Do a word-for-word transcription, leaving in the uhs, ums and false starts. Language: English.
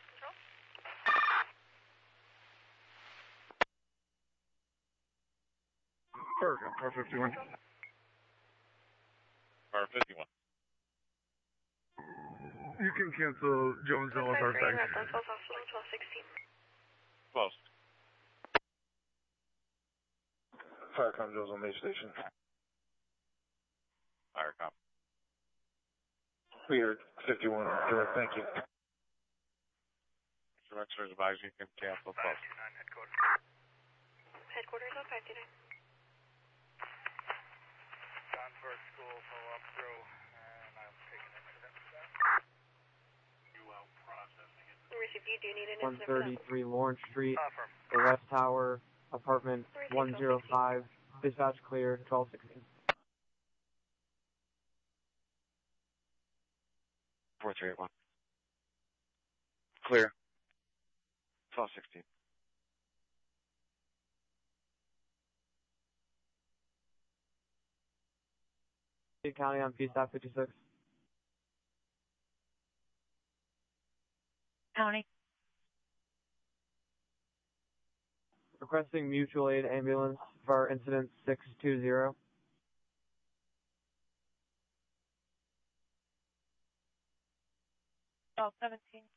Perfect. Car fifty-one. Car fifty-one. You can cancel Jonesville with our taxi. Close. Firecom Jonesville Main Station. Firecom. We heard fifty-one. Direct. Thank you. Director's advised you can cancel close. Headquarters on five two nine. John First School, pull up through, and I'm taking incident for that. You out processing it. Received, you do need an one incident for that. thirty-three Lawrence Street, Affirm. the West Tower, apartment one oh five, dispatch clear, twelve sixteen. four three eight one. Clear. twelve sixteen. County on P staff fifty-six. County. Requesting mutual aid ambulance for incident six two zero. twelve seventeen.